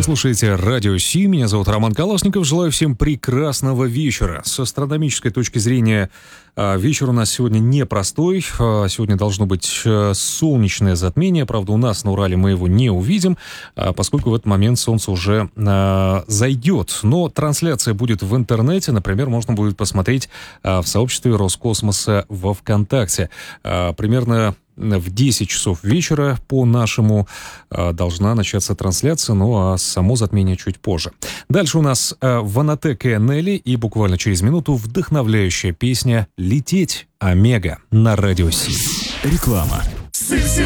слушаете Радио Си, меня зовут Роман Калашников, желаю всем прекрасного вечера. С астрономической точки зрения вечер у нас сегодня непростой, сегодня должно быть солнечное затмение, правда у нас на Урале мы его не увидим, поскольку в этот момент солнце уже зайдет, но трансляция будет в интернете, например, можно будет посмотреть в сообществе Роскосмоса во ВКонтакте. Примерно в 10 часов вечера по нашему должна начаться трансляция, ну а само затмение чуть позже. Дальше у нас Ванотека Нелли и буквально через минуту вдохновляющая песня «Лететь Омега» на Радио Си. Реклама. Сыпси